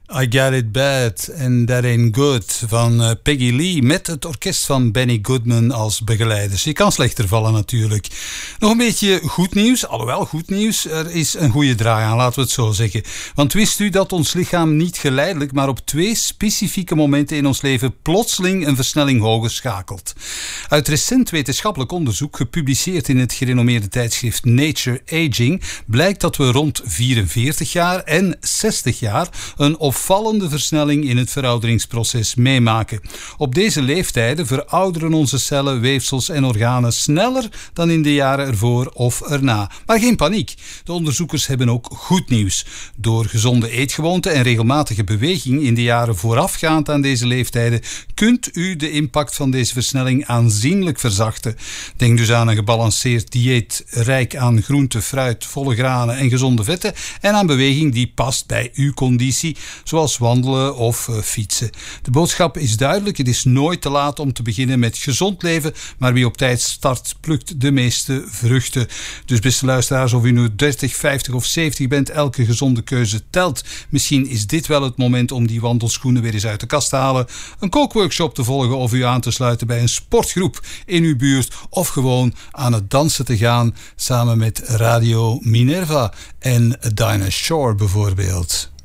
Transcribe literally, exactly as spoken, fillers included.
I Got It Bad and That Ain't Good van uh, Peggy Lee met het orkest van Benny Goodman als begeleiders. Je kan slechter vallen natuurlijk. Nog een beetje goed nieuws, alhoewel goed nieuws. Er is een goede draai aan, laten we het zo zeggen. Want wist u dat ons lichaam niet geleidelijk, maar op twee specifieke momenten in ons leven plotseling een versnelling hoger schakelt? Uit recent wetenschappelijk onderzoek, gepubliceerd in het gerenommeerde tijdschrift Nature Aging, blijkt dat we rond vierenveertig jaar en zestig jaar een opvallende versnelling in het verouderingsproces meemaken. Op deze leeftijden verouderen onze cellen, weefsels en organen sneller dan in de jaren ervoor of erna. Maar geen paniek. De onderzoekers hebben ook goed nieuws. Door gezonde eetgewoonten en regelmatige beweging in de jaren voorafgaand aan deze leeftijden kunt u de impact van deze versnelling aanzienlijk verzachten. Denk dus aan een gebalanceerd dieet rijk aan groente, fruit, volle granen en gezonde vetten en aan beweging die past bij uw conditie, zoals wandelen of uh, fietsen. De boodschap is duidelijk, het is nooit te laat om te beginnen met gezond leven, maar wie op tijd start, plukt de meeste vruchten. Dus beste luisteraars, of u nu dertig, vijftig of zeventig bent, elke gezonde keuze telt. Misschien is dit wel het moment om die wandelschoenen weer eens uit de kast te halen, een kookworkshop te volgen of u aan te sluiten bij een sportgroep in uw buurt of gewoon aan het dansen te gaan samen met Radio Minerva en Dinah Shore bijvoorbeeld.